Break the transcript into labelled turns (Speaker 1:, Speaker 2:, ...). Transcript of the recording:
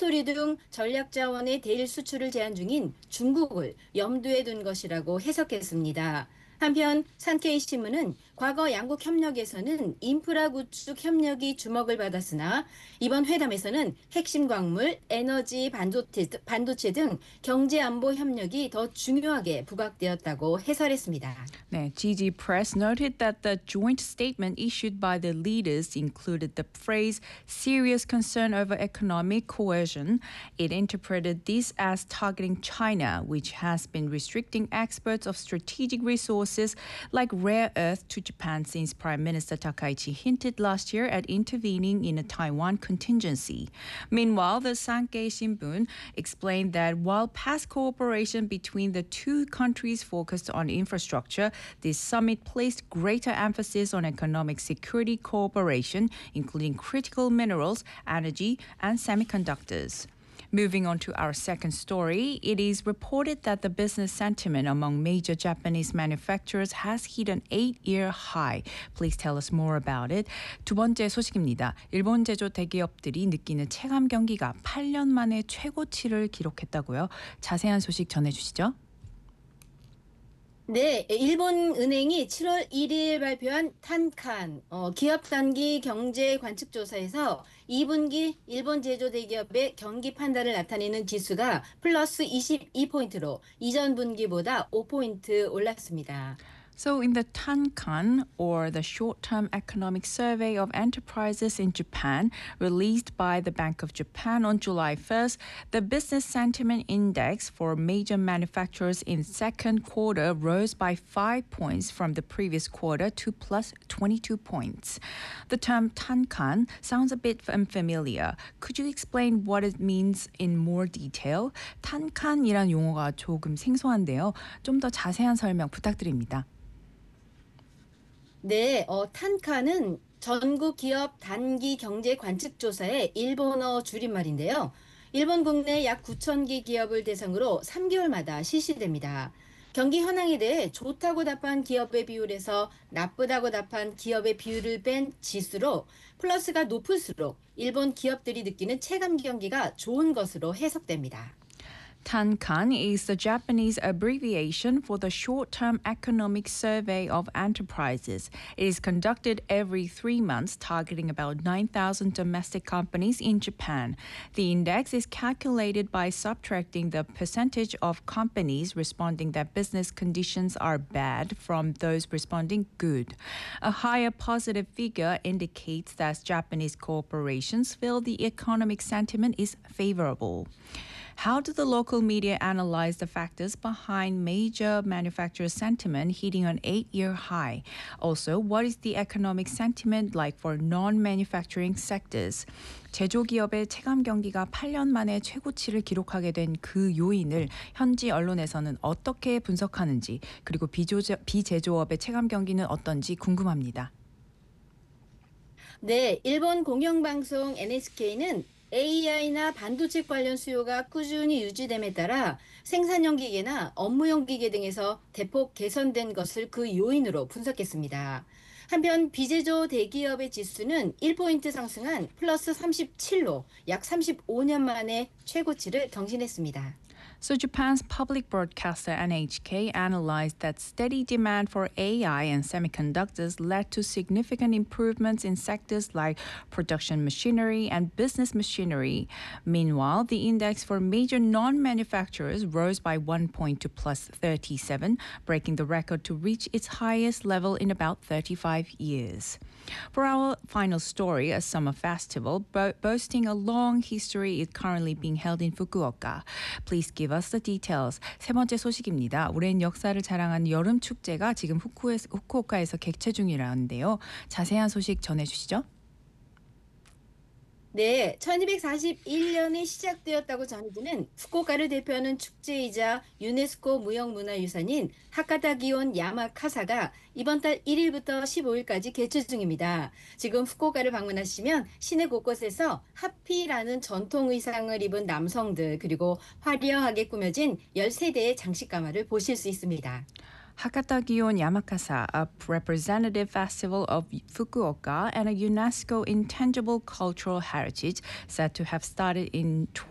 Speaker 1: 스토리 등 전략 자원의 대일 수출을 제한 중인 중국을 염두에 둔 것이라고 해석했습니다. 한편 산케이 신문은 과거 양국 협력에서는 인프라 구축 협력이 주목을 받았으나 이번 회담에서는 핵심 광물, 에너지, 반도체 등 경제 안보 협력이 더 중요하게 부각되었다고 해설했습니다.
Speaker 2: 네, GG Press noted that the joint statement issued by the leaders included the phrase serious concern over economic coercion. It interpreted this as targeting China, which has been restricting exports of strategic resources like rare earth to Japan since Prime Minister Takaichi hinted last year at intervening in a Taiwan contingency. Meanwhile, the Sankei Shimbun explained that while past cooperation between the two countries focused on infrastructure, this summit placed greater emphasis on economic security cooperation, including critical minerals, energy, and semiconductors. Moving on to our second story, it is reported that the business sentiment among major Japanese manufacturers has hit an 8-year high. Please tell us more about it. 두 번째 소식입니다. 일본 제조 대기업들이 느끼는 체감 경기가 8년 만에 최고치를 기록했다고요. 자세한 소식 전해주시죠.
Speaker 1: 네, 일본 은행이 7월 1일 발표한 탄칸 기업 단기 경제 관측 조사에서 2분기 일본 제조 대기업의 경기 판단을 나타내는 지수가 플러스 22포인트로 이전 분기보다 5포인트 올랐습니다.
Speaker 2: So in the Tankan, or the Short-Term Economic Survey of Enterprises in Japan, released by the Bank of Japan on July 1st, the Business Sentiment Index for major manufacturers in second quarter rose by 5 points from the previous quarter to plus 22 points. The term Tankan sounds a bit unfamiliar. Could you explain what it means in more detail? 탄칸이란 용어가 조금 생소한데요. 좀 더 자세한 설명 부탁드립니다.
Speaker 1: 네, 탄카는 전국 기업 단기 경제 관측 조사의 일본어 줄임말인데요. 일본 국내 약 9,000개 기업을 대상으로 3개월마다 실시됩니다. 경기 현황에 대해 좋다고 답한 기업의 비율에서 나쁘다고 답한 기업의 비율을 뺀 지수로 플러스가 높을수록 일본 기업들이 느끼는 체감 경기가 좋은 것으로 해석됩니다.
Speaker 2: Tankan is the Japanese abbreviation for the Short-Term Economic Survey of Enterprises. It is conducted every 3 months, targeting about 9,000 domestic companies in Japan. The index is calculated by subtracting the percentage of companies responding that business conditions are bad from those responding good. A higher positive figure indicates that Japanese corporations feel the economic sentiment is favorable. How do the local media analyze the factors behind major manufacturer sentiment hitting an 8-year high? Also, what is the economic sentiment like for non-manufacturing sectors? 제조기업의 체감 경기가 8년 만에 최고치를 기록하게 된 그 요인을 현지 언론에서는 어떻게 분석하는지, 그리고 비제조업의 체감 경기는 어떤지 궁금합니다.
Speaker 1: 네, 일본 공영방송 NHK는 AI나 반도체 관련 수요가 꾸준히 유지됨에 따라 생산용 기계나 업무용 기계 등에서 대폭 개선된 것을 그 요인으로 분석했습니다. 한편 비제조 대기업의 지수는 1포인트 상승한 플러스 37로 약 35년 만에 최고치를 경신했습니다.
Speaker 2: So Japan's public broadcaster NHK analyzed that steady demand for AI and semiconductors led to significant improvements in sectors like production machinery and business machinery. Meanwhile, the index for major non-manufacturers rose by 1 point to plus 37, breaking the record to reach its highest level in about 35 years. For our final story, a summer festival boasting a long history is currently being held in Fukuoka. Please give us the details. 세 번째 소식입니다. 오랜 역사를 자랑한 여름 축제가 지금 후쿠오카에서 개최 중이라는데요. 자세한 소식 전해주시죠.
Speaker 1: 네, 1241년에 시작되었다고 전해지는 후쿠오카를 대표하는 축제이자 유네스코 무형문화유산인 하카타 기온 야마카사가 이번 달 1일부터 15일까지 개최 중입니다. 지금 후쿠오카를 방문하시면 시내 곳곳에서 하피라는 전통 의상을 입은 남성들, 그리고 화려하게 꾸며진 13대의 장식가마를 보실 수 있습니다.
Speaker 2: Hakata-gion Yamakasa, a representative festival of Fukuoka and a UNESCO intangible cultural heritage, said to have started in